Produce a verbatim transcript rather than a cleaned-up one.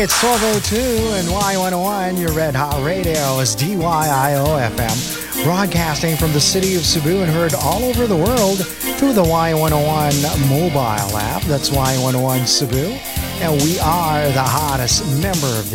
It's twelve oh two and Y one oh one, your Red Hot Radio is D Y I O F M, broadcasting from the city of Cebu and heard all over the world through the Y one oh one mobile app. That's Y one oh one Cebu, and we are the hottest member of the